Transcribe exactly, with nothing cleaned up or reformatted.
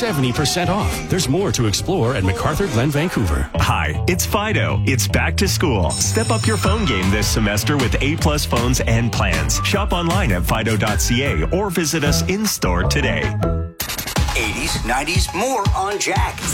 seventy percent off. There's more to explore at MacArthur Glen, Vancouver. Hi, it's Fido. It's back to school. Step up your phone game this semester with A-plus phones and plans. Shop online at fido dot c a or visit us in-store today. eighties, nineties, more on Jack.